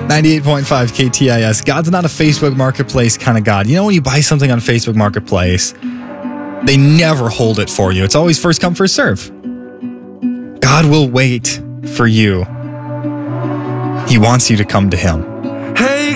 98.5 KTIS. God's not a Facebook Marketplace kind of God. You know, when you buy something on Facebook Marketplace, they never hold it for you. It's always first come, first serve. God will wait for you. He wants you to come to him.